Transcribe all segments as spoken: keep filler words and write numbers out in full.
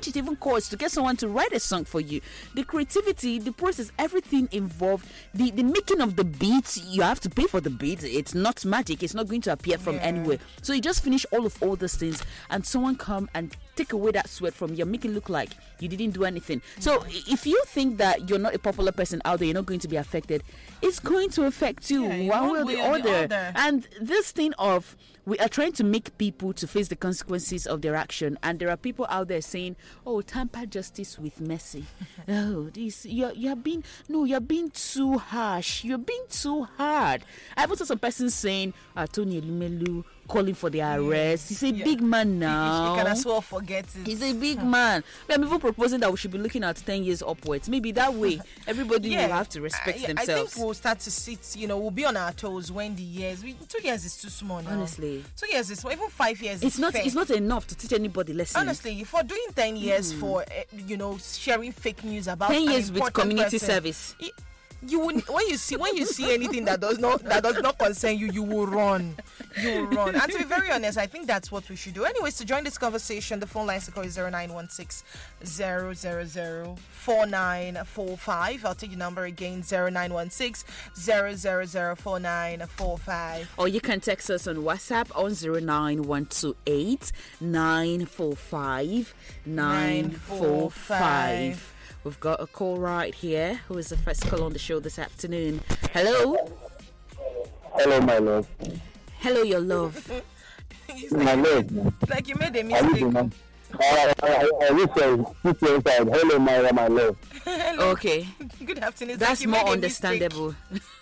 much it even costs to get someone to write a song for you. The creativity, the process, everything involved, the, the making of the beats, you have to pay for the beats. It's not magic. It's not going to appear from yeah. anywhere. So you just finish all of all those things and someone come and take away that sweat from you, make it look like you didn't do anything. So if you think that you're not a popular person out there, you're not going to be affected, it's going to affect you yeah, one way or the other. the other. And this thing of we are trying to make people to face the consequences of their action, and there are people out there saying, "Oh, tamper justice with mercy." oh, this you're you're being no, you're being too harsh. You're being too hard. I've also some persons saying, uh, "Tony Elumelu calling for their arrest." He's a yeah. big man now. He, he can as well forget it. He's a big man. I'm even proposing that we should be looking at ten years upwards. Maybe that way everybody yeah. will have to respect uh, yeah, themselves. I think we'll start to sit. You know, we'll be on our toes when the years. We, two years is too small now. Honestly. Two years is even five years. It's is not. fair. It's not enough to teach anybody lessons. Honestly, for doing ten years mm. for uh, you know sharing fake news about ten years with community person, service. It, you will, when you see when you see anything that does not that does not concern you, you will run. You will run. And to be very honest, I think that's what we should do. Anyways, to join this conversation, the phone lines to call is zero nine one six zero zero zero four nine four five. I'll take your number again, zero nine one six zero zero zero four nine four five. Or you can text us on WhatsApp on zero nine one two eight nine four five nine four five. We've got a call right here. Who is the first call on the show this afternoon? Hello? Hello, my love. Hello, your love. My love. Like you made a mistake. I, I, I wish I was inside. Hello, my, my love. Hello. Okay. Good afternoon. That's like more understandable.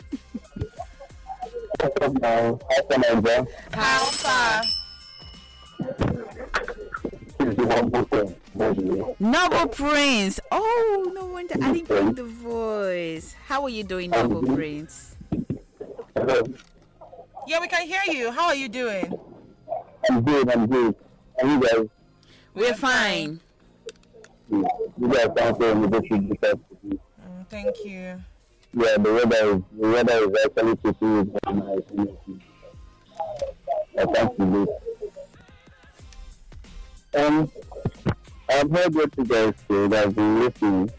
How far? Noble Prince. Oh, no wonder I didn't pick the voice. How are you doing, Noble Prince? Yeah, we can hear you. How are you doing? I'm good, I'm good. And you guys? We're fine. You guys sound so motivated because mm, thank you. Yeah, the weather is the weather is actually pretty nice. I thank you. Um I've heard what you guys say that I've been listening.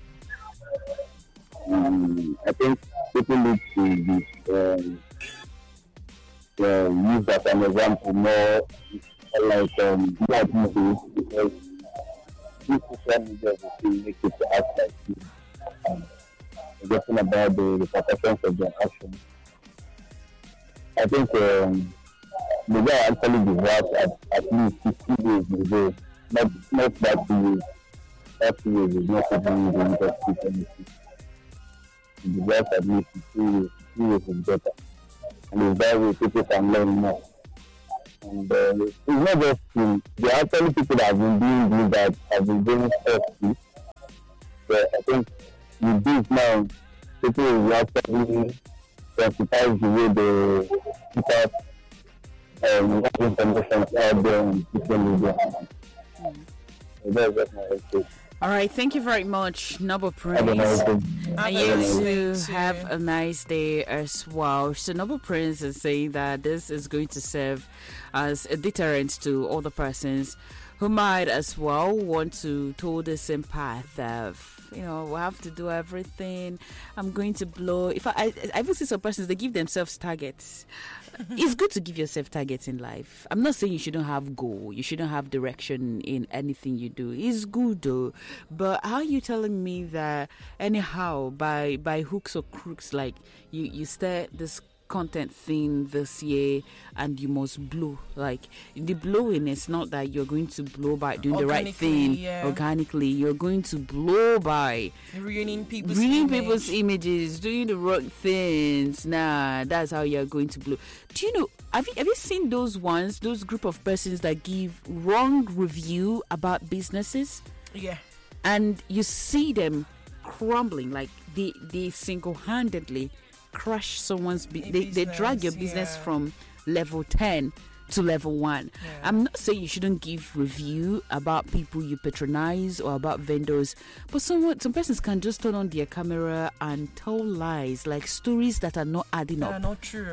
Um, I think people need to be um, uh, use that as an example more like um, black movies because this social media will make it to act like you. Um, Talking about the repercussions of their actions. I think um, the guy actually deserves at, at least fifty days ago. Not, not that two years. That two years is not even the industry anything. It deserves at least two years. Two years is better. And it's that way people can learn more. And uh, it's not just him. There are actually people that have been doing this that have been doing healthy. So I think with this now, people will actually sensitize the way they keep up um, information out there on social media. All right, thank you very much, Noble Prince. And you too have a nice day as well. So Noble Prince is saying that this is going to serve as a deterrent to other persons who might as well want to tow the same path of, you know, we have to do everything. I'm going to blow. If I, I, I even see some persons, they give themselves targets. It's good to give yourself targets in life. I'm not saying you shouldn't have goal. You shouldn't have direction in anything you do. It's good though. But how are you telling me that anyhow, by by hooks or crooks, like you, you start this content thing this year and you must blow? Like the blowing is not that you're going to blow by doing the right thing yeah. organically. You're going to blow by ruining people's ruining image. people's images, doing the wrong things. Nah, that's how you're going to blow. Do you know, have you have you seen those ones, those group of persons that give wrong review about businesses? Yeah. And you see them crumbling, like they they single-handedly crush someone's bu- they, business, they drag your business yeah. from level ten to level one. Yeah. I'm not saying you shouldn't give review about people you patronize or about vendors, but some some persons can just turn on their camera and tell lies, like stories that are not adding that up. Are not true.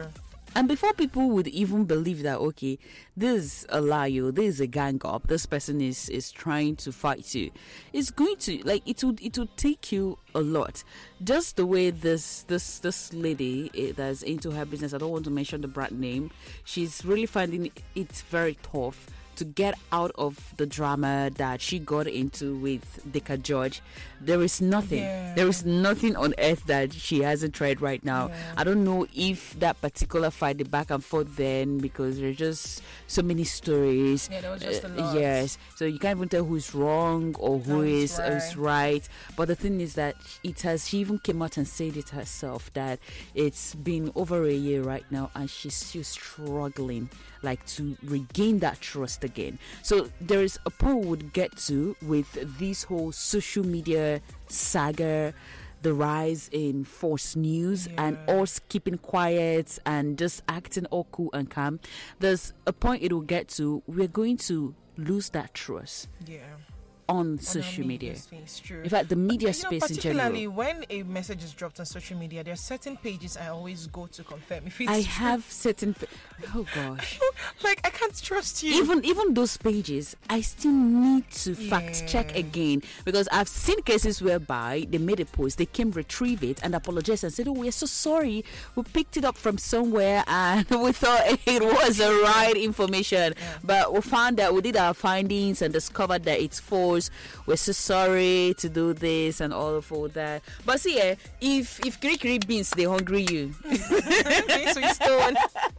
And before people would even believe that, okay, this is a lie, or this is a gang up, this person is is trying to fight you, it's going to, like, it would it would take you a lot. Just the way this this this lady eh, that's into her business, I don't want to mention the brand name, she's really finding it very tough to get out of the drama that she got into with Dika George. There is nothing. Yeah. There is nothing on earth that she hasn't tried right now. Yeah. I don't know if that particular fight, the back and forth then, because there's just so many stories. Yeah, there was just a lot. Uh, yes. So you can't even tell who's wrong or who is right. is right. But the thing is that it has, she even came out and said it herself, that it's been over a year right now and she's still struggling, like, to regain that trust again. So there is a point we would get to with this whole social media saga, the rise in false news, yeah. and us keeping quiet and just acting all cool and calm. There's a point it will get to, we're going to lose that trust. Yeah. On social on media. Space, true. In fact, the media but, space know, in general. Particularly when a message is dropped on social media, there are certain pages I always go to confirm if it's I true. have certain. Pa- oh gosh. Like, I can't trust you. Even even those pages, I still need to yeah. fact check again, because I've seen cases whereby they made a post, they came retrieve it and apologize and said, "Oh, we're so sorry. We picked it up from somewhere and we thought it was the right information, yeah. but we found that we did our findings and discovered that it's false. We're so sorry to do this and all of all that." But see, eh, if if Kiri Kiri beans they hungry you, sweet stone,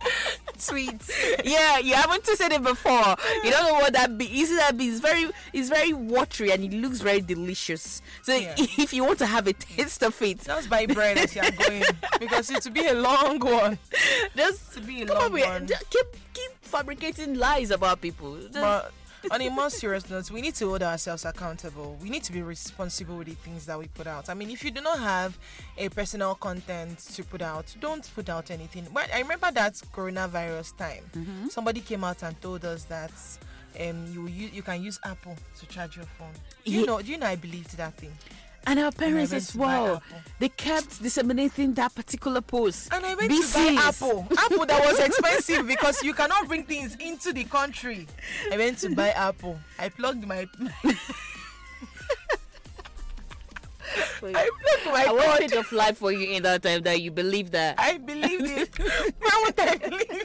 sweet, yeah, you haven't tasted it before. You don't know what that be. You see that bean is very, it's very watery and it looks very delicious. So yeah. if you want to have a taste of it, just buy bread as you are going, because it to be a long one. Just to be a long on, one. Keep keep fabricating lies about people. Just, but on a more serious note, we need to hold ourselves accountable. We need to be responsible with the things that we put out. I mean, if you do not have a personal content to put out, don't put out anything. But I remember that coronavirus time. Mm-hmm. Somebody came out and told us that um, you you, you can use Apple to charge your phone. Do you yeah. know? Do you know? I believed that thing. And our parents and as well. They kept disseminating that particular post. And I went B Cs. To buy Apple. Apple that was expensive because you cannot bring things into the country. I went to buy Apple. I plugged my... Wait, I plugged my I wanted to fly for you in that time that you believe that. I believed it. Why would I believe?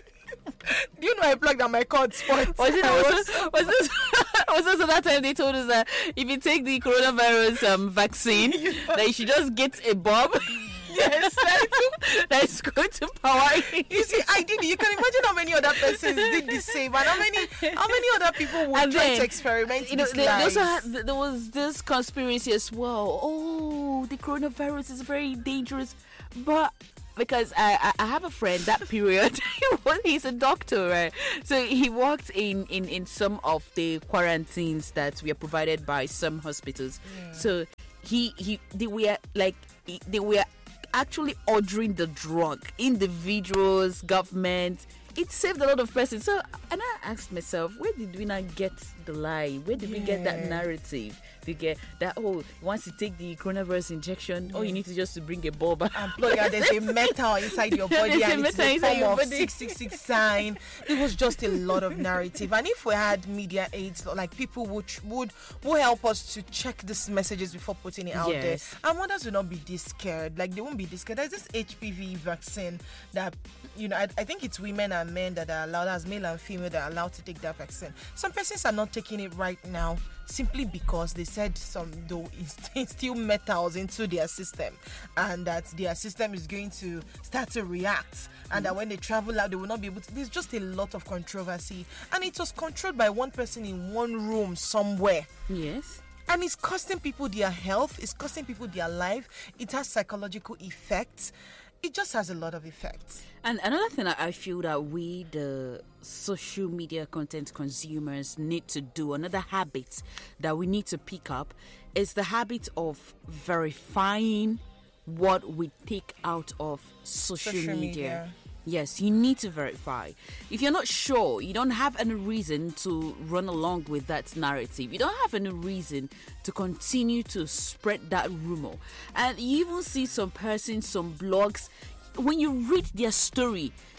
Do you know I plugged on my cord spoiled? Was it also, was this was also that time they told us that if you take the coronavirus um, vaccine, that you should just get a bulb? Yes, that is going to power it. You see, I did. You can imagine how many other persons did the same, and how many how many other people would and try then, to experiment. You know, they, they also had, there was this conspiracy as well. Oh, the coronavirus is very dangerous, but. Because I, I have a friend that period he's a doctor, right? So he worked in, in, in some of the quarantines that were provided by some hospitals. Yeah. So he he they were like they were actually ordering the drug, individuals, government. It saved a lot of persons. So and I asked myself, where did we not get the lie? Where did yeah. we get that narrative? To get that, oh, once you take the coronavirus injection, yeah. oh, you need to just to bring a bulb and plug out. There's a metal inside your body and it's the form of six six six sign. It was just a lot of narrative. And if we had media aids, like people would would would help us to check these messages before putting it out yes. there, and mothers will not be this scared. Like they won't be this scared. There's this H P V vaccine that, you know, I, I think it's women and men that are allowed, as male and female, that are allowed to take that vaccine. Some persons are not taking it right now simply because they said some though instill metals into their system, and that their system is going to start to react, and mm-hmm. that when they travel out they will not be able to. There's just a lot of controversy, and it was controlled by one person in one room somewhere. Yes. And it's costing people their health, it's costing people their life, it has psychological effects. It just has a lot of effects. And another thing I feel that we, the social media content consumers, need to do, another habit that we need to pick up, is the habit of verifying what we take out of social, social media. media. Yes, you need to verify. If you're not sure, you don't have any reason to run along with that narrative. You don't have any reason to continue to spread that rumor. And you even see some persons, some blogs, when you read their story,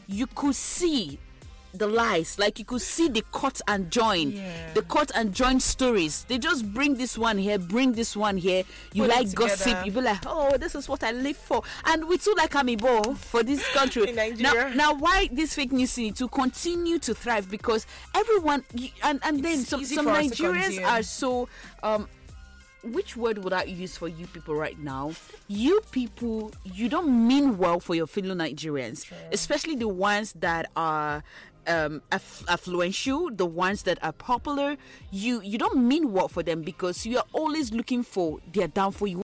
you could see the lies, like you could see the cut and join, yeah. the cut and join stories. They just bring this one here, bring this one here. You Put like gossip, you be like, oh, this is what I live for. And we too like Amiibo for this country. In Nigeria. Now, now, why this fake news need to continue to thrive? Because everyone, and and then It's some easy some for us to Nigerians consume. are so um. Which word would I use for you people right now? You people, you don't mean well for your fellow Nigerians, True. especially the ones that are um, aff- affluential, the ones that are popular. You you don't mean well for them because you are always looking for their downfall. You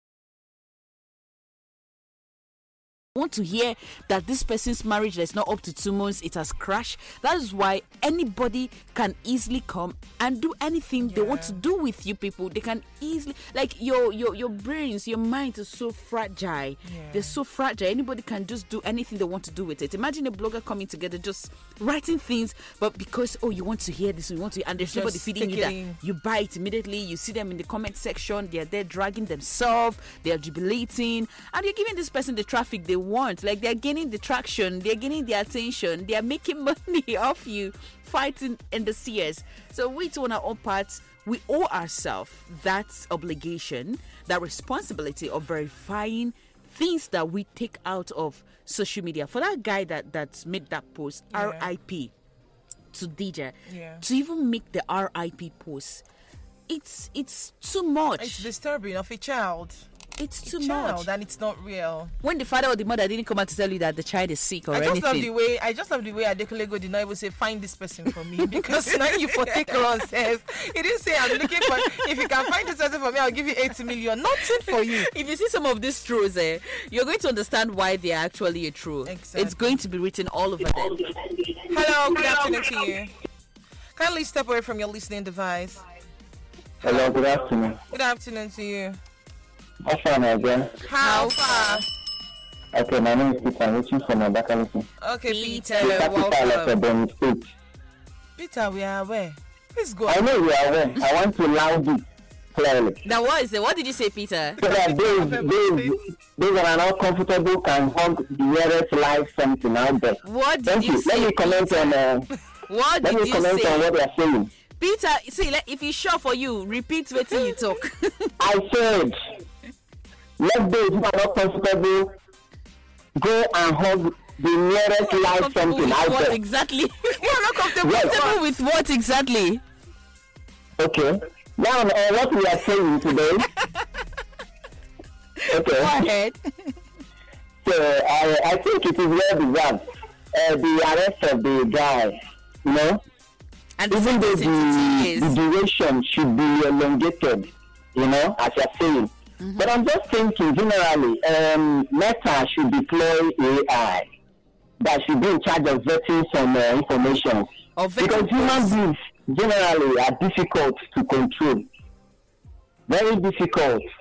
want to hear that this person's marriage that's not up to two months, it has crashed. That is why anybody can easily come and do anything they want Yeah. to do with you people. They can easily, like your your your brains, your mind is so fragile. They're so fragile. Anybody can just do anything they want to do with it. Imagine a blogger coming together just writing things, but because oh you want to hear this, you want to, and there's nobody Just feeding you take it that, in. you buy it immediately. You see them in the comment section, they're there dragging themselves, they're jubilating, and you're giving this person the traffic they want. Like they're gaining the traction, they're gaining the attention, they're making money off you, fighting in the sears. So we too on our own parts, we owe ourselves that obligation, that responsibility of verifying things that we take out of social media. For that guy that that made that post, Yeah. R I P to D J, Yeah. to even make the R I P post, it's it's too much. It's disturbing of a child. It's too child, much. and it's not real. When the father or the mother didn't come out to tell you that the child is sick or I just love anything. the way I just love the way Adekunle did not even say find this person for me because now you for take on self. He didn't say I'm looking for if you can find this person for me I'll give you eighty million. Nothing for you. If you see some of these trolls, eh, you're going to understand why they are actually a troll. Exactly. It's going to be written all over them. Hello, good afternoon to you. Kindly step away from your listening device. Hello, good afternoon. Good afternoon to you. How far again? How far? Okay, my name is Peter. I'm reaching from Abakaliki. Okay, Peter, Peter. Capital of welcome. Benue State. Peter, we are aware. Please go. I know you are aware. I want to loud it clearly. Now, what is it? What did you say, Peter? So that those, those, those that are not comfortable can hug the nearest live something out there. What did Thank you you. say? Let me comment on. Uh, What let did me you comment on say? what they are saying. Peter, see, like, if it's sure for you, repeat what you talk. I said, let those who are not comfortable go and hug the nearest live Comfortable something with out what there. exactly? We're not comfortable. Yes. Comfortable with what exactly? Okay. Now, uh, what we are saying today. Okay. Go ahead. So I, I think it is well deserved. Uh, the arrest of the guy, you know, And the even though sentencing the, is the duration should be elongated, you know, as you're saying. Mm-hmm. But I'm just thinking generally, um, Meta should deploy A I that should be in charge of vetting some uh, information. Or vetting Because human posts. beings generally are difficult to control. Very difficult